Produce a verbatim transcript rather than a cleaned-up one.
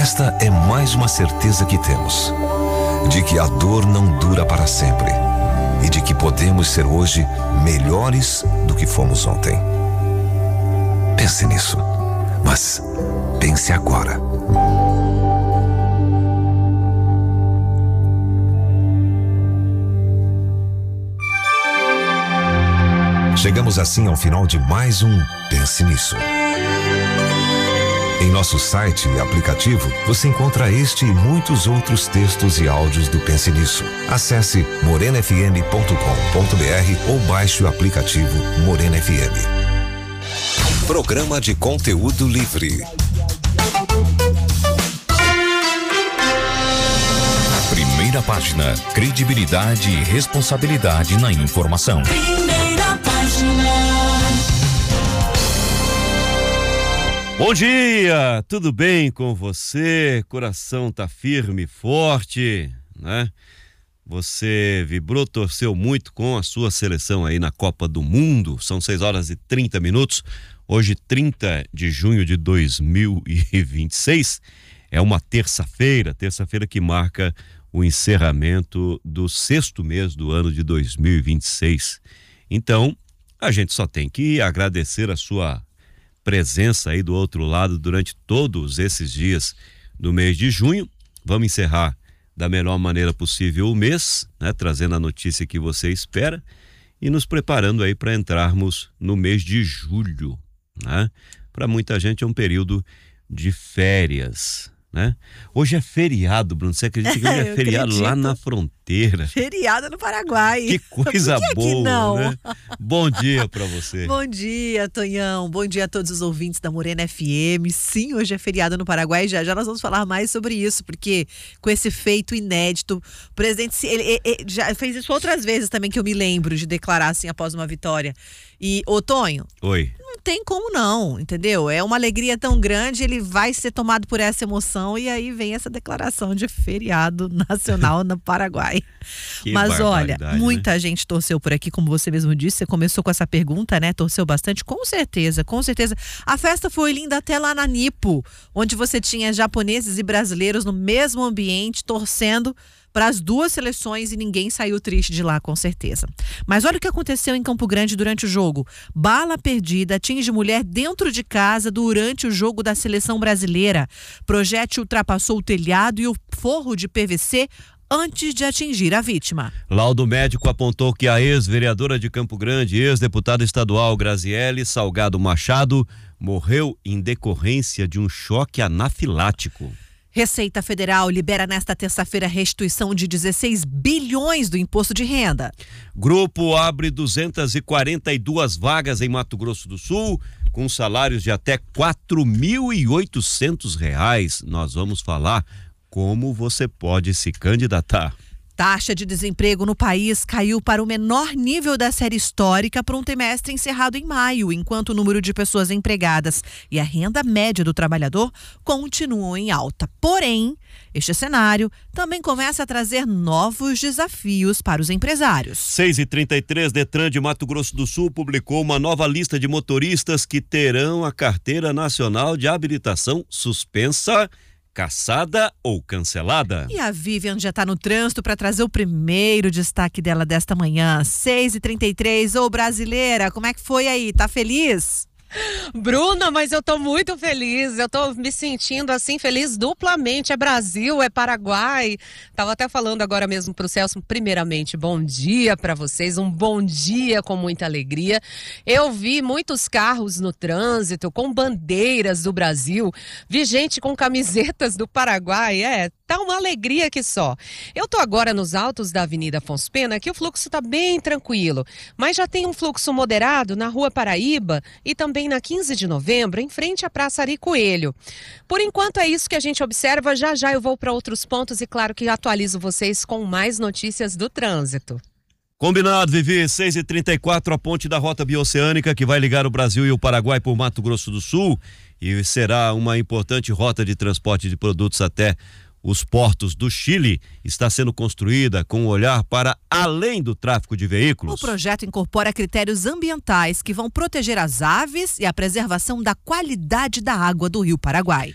Esta é mais uma certeza que temos, de que a dor não dura para sempre e de que podemos ser hoje melhores do que fomos ontem. Pense nisso, mas pense agora. Chegamos assim ao final de mais um Pense Nisso. Em nosso site e aplicativo, você encontra este e muitos outros textos e áudios do Pense Nisso. Acesse morena f m ponto com ponto b r ou baixe o aplicativo Morena F M. Programa de conteúdo livre. Primeira página, credibilidade e responsabilidade na informação. Primeira página. Bom dia, tudo bem com você? Coração tá firme e forte, né? Você vibrou, torceu muito com a sua seleção aí na Copa do Mundo. São seis horas e trinta minutos. Hoje, trinta de junho de dois mil e vinte e seis. É uma terça-feira, terça-feira que marca o encerramento do sexto mês do ano de dois mil e vinte e seis. Então, a gente só tem que agradecer a sua presença aí do outro lado durante todos esses dias do mês de junho. Vamos encerrar da melhor maneira possível o mês, né? Trazendo a notícia que você espera e nos preparando aí para entrarmos no mês de julho, né? Para muita gente é um período de férias, né? Hoje é feriado, Bruno. Você acredita que hoje é feriado acredito. Lá na fronteira? Feriado no Paraguai. Que coisa Por que boa, que não? né? Bom dia pra você. Bom dia, Tonhão. Bom dia a todos os ouvintes da Morena F M. Sim, hoje é feriado no Paraguai. Já já nós vamos falar mais sobre isso, porque com esse feito inédito, o presidente ele, ele, ele já fez isso outras vezes também, que eu me lembro de declarar assim após uma vitória. E, ô Tonho, Oi. não tem como não, entendeu? É uma alegria tão grande, ele vai ser tomado por essa emoção e aí vem essa declaração de feriado nacional no Paraguai. Que Mas olha, barbaridade, muita né? gente torceu por aqui, como você mesmo disse, você começou com essa pergunta, né? Torceu bastante, com certeza, com certeza. A festa foi linda até lá na Nipo, onde você tinha japoneses e brasileiros no mesmo ambiente, torcendo para as duas seleções e ninguém saiu triste de lá, com certeza. Mas olha o que aconteceu em Campo Grande durante o jogo. Bala perdida atinge mulher dentro de casa durante o jogo da seleção brasileira. Projétil ultrapassou o telhado e o forro de P V C antes de atingir a vítima. Laudo médico apontou que a ex-vereadora de Campo Grande, ex-deputada estadual Graziele Salgado Machado, morreu em decorrência de um choque anafilático. Receita Federal libera nesta terça-feira restituição de dezesseis bilhões do imposto de renda. Grupo abre duzentas e quarenta e duas vagas em Mato Grosso do Sul, com salários de até quatro mil e oitocentos reais. Nós vamos falar como você pode se candidatar. Taxa de desemprego no país caiu para o menor nível da série histórica para um trimestre encerrado em maio, enquanto o número de pessoas empregadas e a renda média do trabalhador continuam em alta. Porém, este cenário também começa a trazer novos desafios para os empresários. seis e trinta e três, Detran de Mato Grosso do Sul publicou uma nova lista de motoristas que terão a Carteira Nacional de Habilitação suspensa, cassada ou cancelada. E a Vivian já está no trânsito para trazer o primeiro destaque dela desta manhã. seis e trinta e três, ô brasileira, como é que foi aí? Tá feliz? Bruna, mas eu tô muito feliz, eu tô me sentindo assim feliz duplamente, é Brasil, é Paraguai. Tava até falando agora mesmo pro Celso, primeiramente, bom dia para vocês, um bom dia com muita alegria. Eu vi muitos carros no trânsito com bandeiras do Brasil, vi gente com camisetas do Paraguai, é, tá uma alegria que só. Eu tô agora nos altos da Avenida Afonso Pena, que o fluxo tá bem tranquilo, mas já tem um fluxo moderado na Rua Paraíba e também na quinze de novembro, em frente à Praça Ari Coelho. Por enquanto é isso que a gente observa, já já eu vou para outros pontos e claro que atualizo vocês com mais notícias do trânsito. Combinado, Vivi. seis e trinta e quatro, a ponte da Rota Bioceânica que vai ligar o Brasil e o Paraguai por Mato Grosso do Sul e será uma importante rota de transporte de produtos até os portos do Chile, está sendo construída com um olhar para além do tráfico de veículos. O projeto incorpora critérios ambientais que vão proteger as aves e a preservação da qualidade da água do Rio Paraguai.